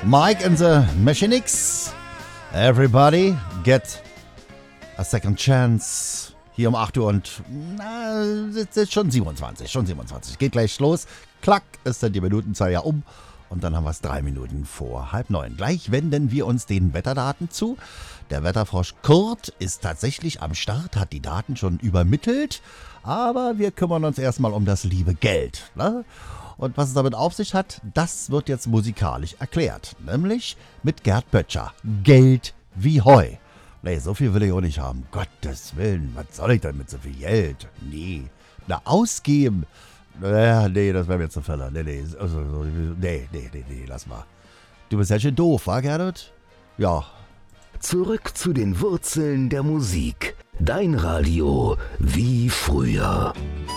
Mike and the Machinics. Everybody get a second chance. Hier um 8 Uhr und schon 27. Geht gleich los. Klack, ist dann die Minutenzahl ja um. Und dann haben wir es 3 Minuten vor 8:30. Gleich wenden wir uns den Wetterdaten zu. Der Wetterfrosch Kurt ist tatsächlich am Start, hat die Daten schon übermittelt. Aber wir kümmern uns erstmal um das liebe Geld. Ne? Und was es damit auf sich hat, das wird jetzt musikalisch erklärt. Nämlich mit Gerd Böttcher. Geld wie Heu. Nee, so viel will ich auch nicht haben. Gottes Willen, was soll ich denn mit so viel Geld? Nee, ausgeben. Nee, das wäre mir zu viel. Nee, lass mal. Du bist ja schön doof, wa, Gerrit? Ja. Zurück zu den Wurzeln der Musik. Dein Radio wie früher.